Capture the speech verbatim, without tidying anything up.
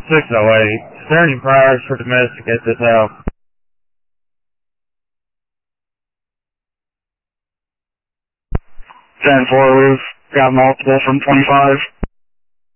six oh eight. Is there any priors for domestic at this house? ten four, we've got multiple from twenty-five.